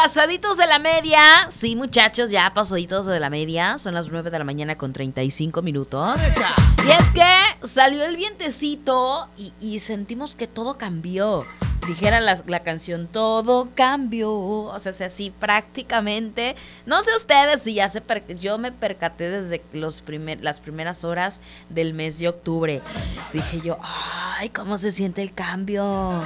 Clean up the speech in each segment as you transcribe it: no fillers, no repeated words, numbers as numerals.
Pasaditos de la media. Sí, muchachos, ya pasaditos de la media. Son las 9 de la mañana con 35 minutos. Y es que salió el vientecito y sentimos que todo cambió. Dijera la canción, todo cambió. O sea, así prácticamente. No sé ustedes si ya yo me percaté desde las primeras horas del mes de octubre. Dije yo, ay, ¿cómo se siente el cambio?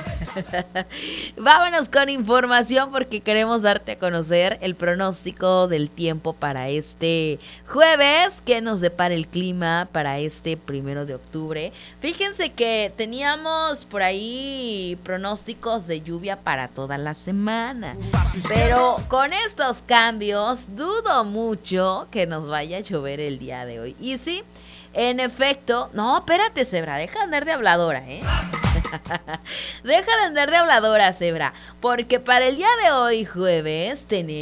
Vámonos con información porque queremos darte a conocer el pronóstico del tiempo para este jueves. ¿Qué nos depara el clima para este 1 de octubre? Fíjense que teníamos por ahí pronósticos de lluvia para toda la semana, pero con estos cambios dudo mucho que nos vaya a llover el día de hoy. Y sí, en efecto, no, espérate, Zebra, deja de andar de habladora, Deja de andar de habladora, Zebra, porque para el día de hoy, jueves,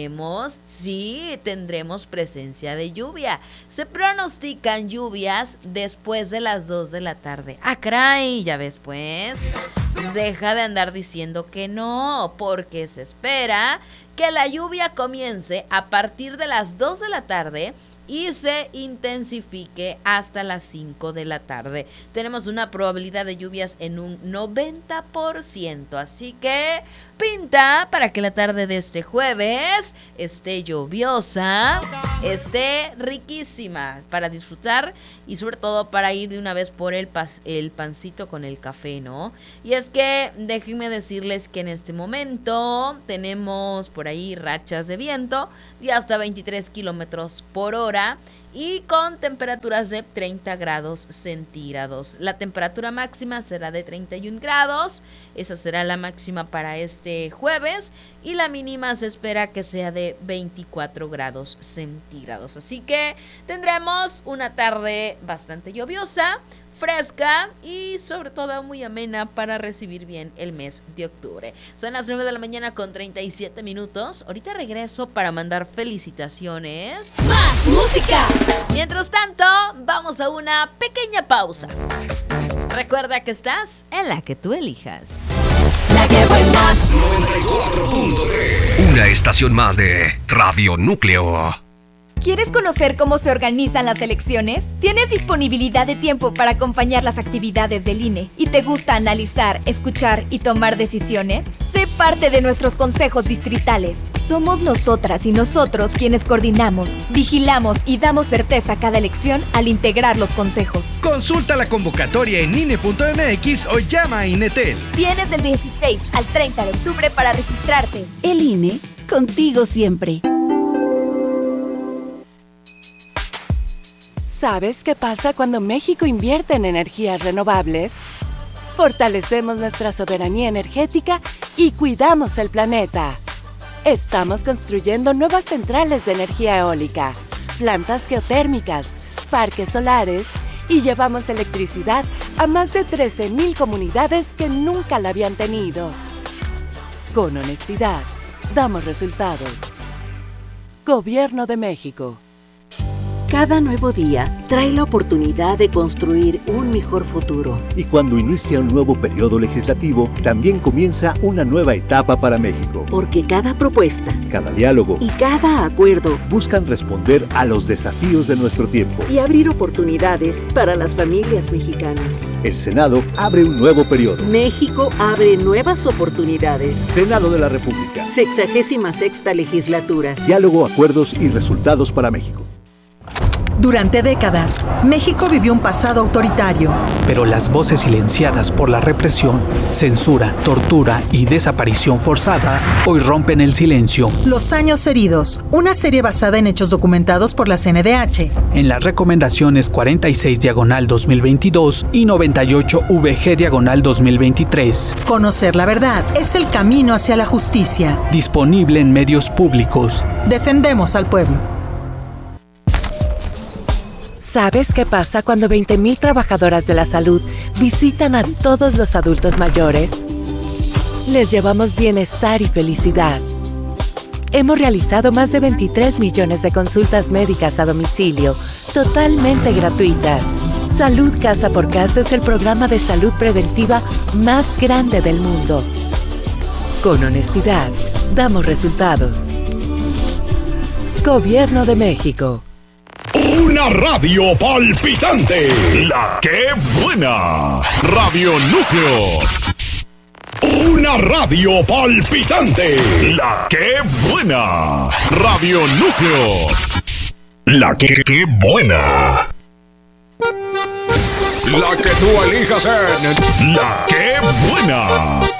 tendremos presencia de lluvia. Se pronostican lluvias después de las 2 de la tarde. ¡Ah, caray! Ya ves, pues. Deja de andar diciendo que no, porque se espera que la lluvia comience a partir de las 2 de la tarde y se intensifique hasta las 5 de la tarde. Tenemos una probabilidad de lluvias en un 90%, así que pinta para que la tarde de este jueves esté lluviosa, esté riquísima para disfrutar y sobre todo para ir de una vez por el pancito con el café, ¿no? Y es que déjenme decirles que en este momento tenemos por ahí rachas de viento de hasta 23 kilómetros por hora y con temperaturas de 30 grados centígrados. La temperatura máxima será de 31 grados, esa será la máxima para este jueves, y la mínima se espera que sea de 24 grados centígrados. Así que tendremos una tarde bastante lluviosa, fresca y sobre todo muy amena para recibir bien el mes de octubre. Son las 9 de la mañana con 37 minutos. Ahorita regreso para mandar felicitaciones. ¡Más música! Mientras tanto, vamos a una pequeña pausa. Recuerda que estás en la que tú elijas. La que buena. 94.3. Una estación más de Radio Núcleo. ¿Quieres conocer cómo se organizan las elecciones? ¿Tienes disponibilidad de tiempo para acompañar las actividades del INE? ¿Y te gusta analizar, escuchar y tomar decisiones? Sé parte de nuestros consejos distritales. Somos nosotras y nosotros quienes coordinamos, vigilamos y damos certeza a cada elección al integrar los consejos. Consulta la convocatoria en INE.mx o llama a INETEL. Tienes del 16 al 30 de octubre para registrarte. El INE, contigo siempre. ¿Sabes qué pasa cuando México invierte en energías renovables? Fortalecemos nuestra soberanía energética y cuidamos el planeta. Estamos construyendo nuevas centrales de energía eólica, plantas geotérmicas, parques solares y llevamos electricidad a más de 13,000 comunidades que nunca la habían tenido. Con honestidad, damos resultados. Gobierno de México. Cada nuevo día trae la oportunidad de construir un mejor futuro. Y cuando inicia un nuevo periodo legislativo, también comienza una nueva etapa para México. Porque cada propuesta, cada diálogo y cada acuerdo buscan responder a los desafíos de nuestro tiempo y abrir oportunidades para las familias mexicanas. El Senado abre un nuevo periodo. México abre nuevas oportunidades. Senado de la República. 66ª legislatura. Diálogo, acuerdos y resultados para México. Durante décadas, México vivió un pasado autoritario. Pero las voces silenciadas por la represión, censura, tortura y desaparición forzada hoy rompen el silencio. Los años heridos, una serie basada en hechos documentados por la CNDH. En las recomendaciones 46/2022 y 98/VG/2023. Conocer la verdad es el camino hacia la justicia. Disponible en medios públicos. Defendemos al pueblo. ¿Sabes qué pasa cuando 20,000 trabajadoras de la salud visitan a todos los adultos mayores? Les llevamos bienestar y felicidad. Hemos realizado más de 23 millones de consultas médicas a domicilio, totalmente gratuitas. Salud Casa por Casa es el programa de salud preventiva más grande del mundo. Con honestidad, damos resultados. Gobierno de México. Una radio palpitante. La que buena. Radio Núcleo. Una radio palpitante. La que buena. Radio Núcleo. La que buena. La que tú elijas en La que buena.